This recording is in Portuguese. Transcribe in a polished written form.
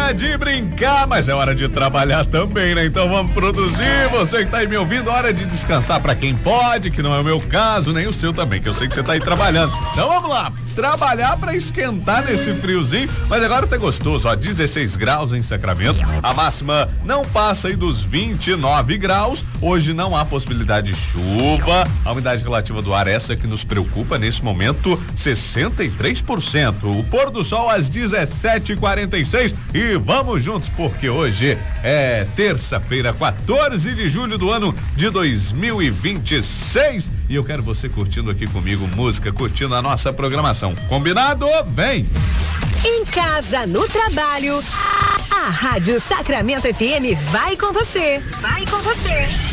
hora de brincar, mas é hora de trabalhar também, né? Então vamos produzir. Você que tá aí me ouvindo, hora de descansar pra quem pode, que não é o meu caso, nem o seu também, que eu sei que você tá aí trabalhando. Então vamos lá, trabalhar pra esquentar nesse friozinho, mas agora tá gostoso, ó, 16 graus em Sacramento, a máxima não passa aí dos 29 graus, hoje não há possibilidade de chuva, a umidade relativa do ar, essa que nos preocupa nesse momento, 63%, o pôr do sol às 17h46 e vamos juntos porque hoje é terça-feira, 14 de julho do ano de 2026 e eu quero você curtindo aqui comigo música, curtindo a nossa programação. Combinado? Vem! Em casa, no trabalho, a Rádio Sacramento FM vai com você. Vai com você.